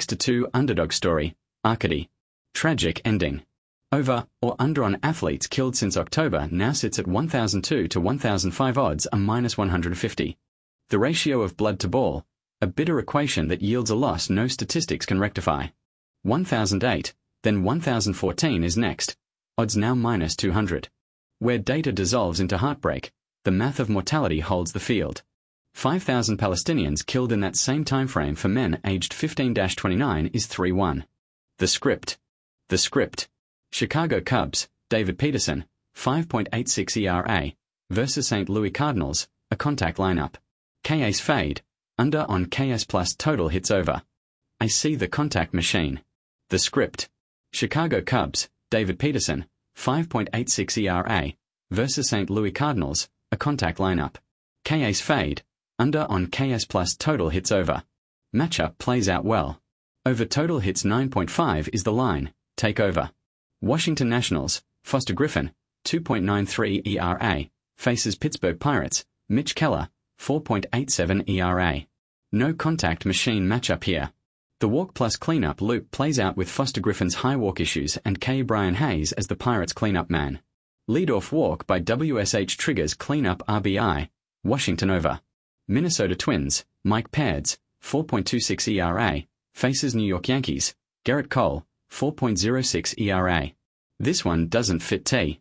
6-2 underdog story, Arcady. Tragic ending. Over or under on athletes killed since October now sits at 1,002 to 1,005 odds are minus 150. The ratio of blood to ball, a bitter equation that yields a loss no statistics can rectify. 1,008, then 1,014 is next. Odds now minus 200. Where data dissolves into heartbreak, the math of mortality holds the field. 5,000 Palestinians killed in that same time frame for men aged 15-29 is 3-1. The script. The script. Chicago Cubs, David Peterson, 5.86 ERA, versus St. Louis Cardinals, a contact lineup. KS fade, under on KS plus total hits over. I see the contact machine. The script. Chicago Cubs, David Peterson, 5.86 ERA, versus St. Louis Cardinals, a contact lineup. KS fade, under on KS plus total hits over. Matchup plays out well. Over total hits 9.5 is the line, take over. Washington Nationals, Foster Griffin, 2.93 ERA, faces Pittsburgh Pirates, Mitch Keller, 4.87 ERA. No contact machine matchup here. The walk plus cleanup loop plays out with Foster Griffin's high walk issues and K. Brian Hayes as the Pirates' cleanup man. Leadoff walk by WSH triggers cleanup RBI, Washington over. Minnesota Twins, Mike Pads, 4.26 ERA, faces New York Yankees, Garrett Cole, 4.06 ERA. This one doesn't fit T.